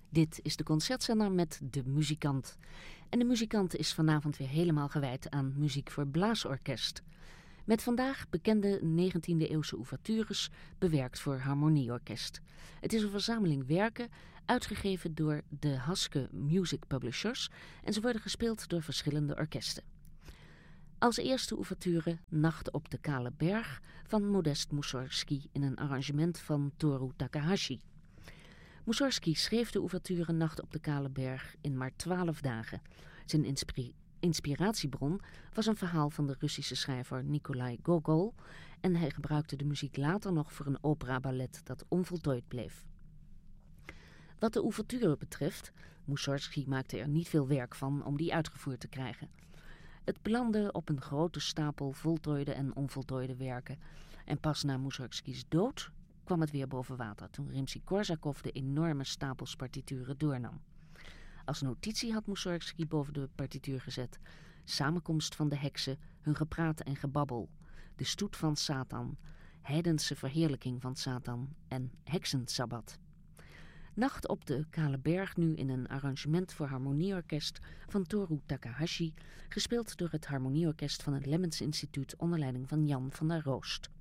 Dit is de concertzender met De Muzikant. En De Muzikant is vanavond weer helemaal gewijd aan muziek voor blaasorkest. Met vandaag bekende 19e-eeuwse ouvertures, bewerkt voor harmonieorkest. Het is een verzameling werken, uitgegeven door de Haske Music Publishers, en ze worden gespeeld door verschillende orkesten. Als eerste ouverture Nacht op de Kale Berg van Modest Mussorgsky in een arrangement van Toru Takahashi. Mussorgsky schreef de ouverture Nacht op de Kale Berg in maar 12 dagen. Zijn inspiratiebron was een verhaal van de Russische schrijver Nikolai Gogol en hij gebruikte de muziek later nog voor een opera-ballet dat onvoltooid bleef. Wat de ouverture betreft, Mussorgsky maakte er niet veel werk van om die uitgevoerd te krijgen. Het belandde op een grote stapel voltooide en onvoltooide werken en pas na Mussorgskys dood kwam het weer boven water toen Rimsky-Korsakov de enorme stapels partituren doornam. Als notitie had Mussorgsky boven de partituur gezet: samenkomst van de heksen, hun gepraat en gebabbel, de stoet van Satan, heidense verheerlijking van Satan en heksensabbat. Nacht op de Kale Berg nu in een arrangement voor harmonieorkest van Toru Takahashi, gespeeld door het harmonieorkest van het Lemmens Instituut onder leiding van Jan van der Roost.